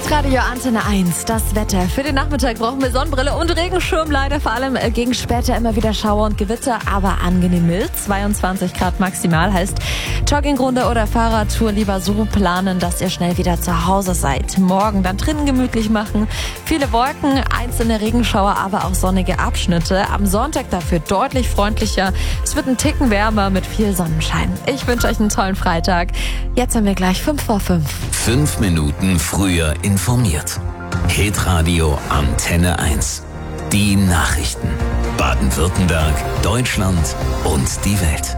Hitradio Antenne 1, das Wetter. Für den Nachmittag brauchen wir Sonnenbrille und Regenschirm. Leider vor allem gegen später immer wieder Schauer und Gewitter, aber angenehm mild. 22 Grad maximal heißt Joggingrunde oder Fahrradtour lieber so planen, dass ihr schnell wieder zu Hause seid. Morgen dann drinnen gemütlich machen. Viele Wolken, einzelne Regenschauer, aber auch sonnige Abschnitte. Am Sonntag dafür deutlich freundlicher. Es wird ein Ticken wärmer mit viel Sonnenschein. Ich wünsche euch einen tollen Freitag. Jetzt haben wir gleich 5:05. 5 Minuten früher informiert. Hitradio Antenne 1. Die Nachrichten. Baden-Württemberg, Deutschland und die Welt.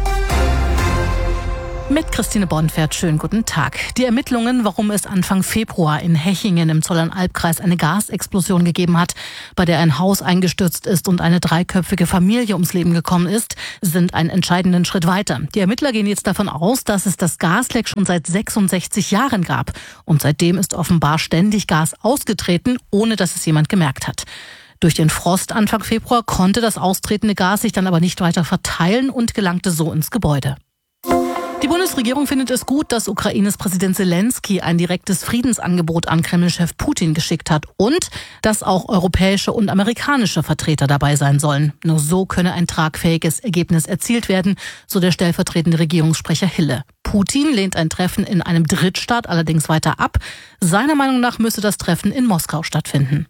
Mit Christine Bonfert, schönen guten Tag. Die Ermittlungen, warum es Anfang Februar in Hechingen im Zollernalbkreis eine Gasexplosion gegeben hat, bei der ein Haus eingestürzt ist und eine 3-köpfige Familie ums Leben gekommen ist, sind einen entscheidenden Schritt weiter. Die Ermittler gehen jetzt davon aus, dass es das Gasleck schon seit 66 Jahren gab. Und seitdem ist offenbar ständig Gas ausgetreten, ohne dass es jemand gemerkt hat. Durch den Frost Anfang Februar konnte das austretende Gas sich dann aber nicht weiter verteilen und gelangte so ins Gebäude. Die Bundesregierung findet es gut, dass Ukraines Präsident Zelensky ein direktes Friedensangebot an Kreml-Chef Putin geschickt hat und dass auch europäische und amerikanische Vertreter dabei sein sollen. Nur so könne ein tragfähiges Ergebnis erzielt werden, so der stellvertretende Regierungssprecher Hille. Putin lehnt ein Treffen in einem Drittstaat allerdings weiter ab. Seiner Meinung nach müsse das Treffen in Moskau stattfinden.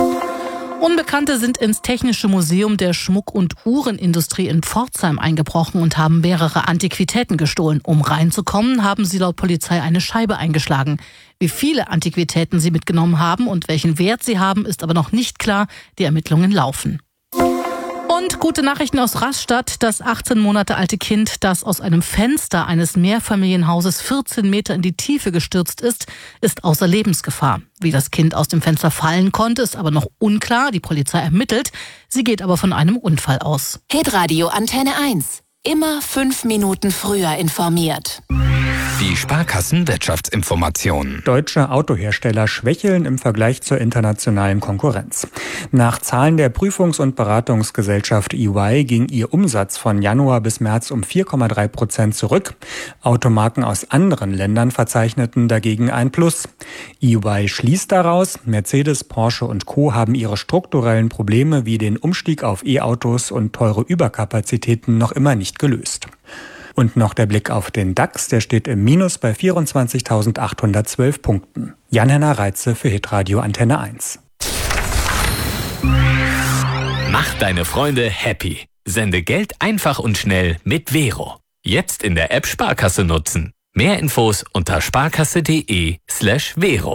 Unbekannte sind ins Technische Museum der Schmuck- und Uhrenindustrie in Pforzheim eingebrochen und haben mehrere Antiquitäten gestohlen. Um reinzukommen, haben sie laut Polizei eine Scheibe eingeschlagen. Wie viele Antiquitäten sie mitgenommen haben und welchen Wert sie haben, ist aber noch nicht klar. Die Ermittlungen laufen. Und gute Nachrichten aus Rastatt. Das 18 Monate alte Kind, das aus einem Fenster eines Mehrfamilienhauses 14 Meter in die Tiefe gestürzt ist außer Lebensgefahr. Wie das Kind aus dem Fenster fallen konnte, ist aber noch unklar. Die Polizei ermittelt. Sie geht aber von einem Unfall aus. Hitradio Antenne 1. Immer 5 Minuten früher informiert. Die Sparkassen-Wirtschaftsinformationen. Deutsche Autohersteller schwächeln im Vergleich zur internationalen Konkurrenz. Nach Zahlen der Prüfungs- und Beratungsgesellschaft EY ging ihr Umsatz von Januar bis März um 4,3% zurück. Automarken aus anderen Ländern verzeichneten dagegen ein Plus. EY schließt daraus, Mercedes, Porsche und Co. haben ihre strukturellen Probleme wie den Umstieg auf E-Autos und teure Überkapazitäten noch immer nicht gelöst. Und noch der Blick auf den DAX, der steht im Minus bei 24.812 Punkten. Jan-Henner Reitze für Hitradio Antenne 1. Mach deine Freunde happy. Sende Geld einfach und schnell mit Vero. Jetzt in der App Sparkasse nutzen. Mehr Infos unter sparkasse.de/Vero.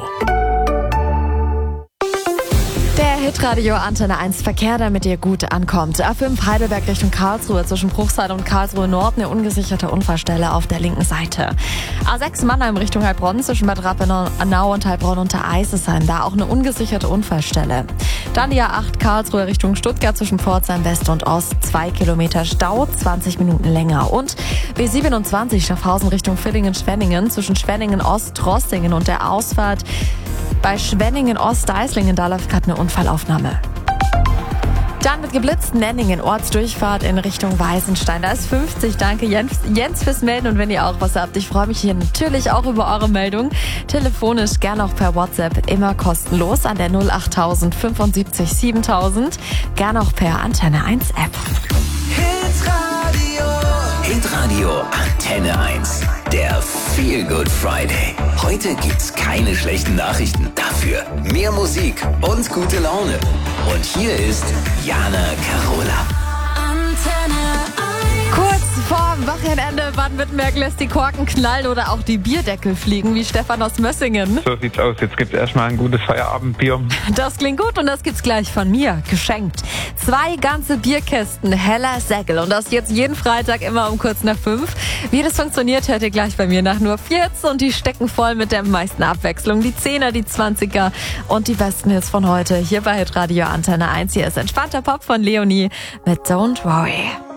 Der Hitradio Antenne 1 Verkehr, damit ihr gut ankommt. A5 Heidelberg Richtung Karlsruhe zwischen Bruchsal und Karlsruhe Nord eine ungesicherte Unfallstelle auf der linken Seite. A6 Mannheim Richtung Heilbronn zwischen Bad Rappenau und Heilbronn unter Eisesheim. Da auch eine ungesicherte Unfallstelle. Dann die A8 Karlsruhe Richtung Stuttgart zwischen Pforzheim West und Ost. 2 Kilometer Stau, 20 Minuten länger. Und B27 Schaffhausen Richtung Villingen-Schwenningen zwischen Schwenningen Ost, Rossingen und der Ausfahrt bei Schwenningen Ost-Eislingen, da läuft gerade eine Unfallaufnahme. Dann mit geblitzten Nenningen, Ortsdurchfahrt in Richtung Weißenstein. Da ist 50. Danke Jens fürs Melden. Und wenn ihr auch was habt, ich freue mich hier natürlich auch über eure Meldung. Telefonisch, gerne auch per WhatsApp, immer kostenlos an der 08000 75 7000. Gerne auch per Antenne 1 App. Hitradio Antenne 1. Der Feel Good Friday. Heute gibt's keine schlechten Nachrichten. Dafür mehr Musik und gute Laune. Und hier ist Jana Carola. Kurz vorm Wochenende Baden-Württemberg lässt die Korken knallen oder auch die Bierdeckel fliegen, wie Stefan aus Mössingen. So sieht's aus. Jetzt gibt's erstmal ein gutes Feierabendbier. Das klingt gut und das gibt's gleich von mir, geschenkt. 2 ganze Bierkästen Heller Säckel und das jetzt jeden Freitag immer um kurz nach 5. Wie das funktioniert, hört ihr gleich bei mir nach nur 14 und die stecken voll mit der meisten Abwechslung. Die 10er, die 20er und die besten Hits von heute hier bei Hitradio Antenne 1. Hier ist entspannter Pop von Leonie mit Don't Worry.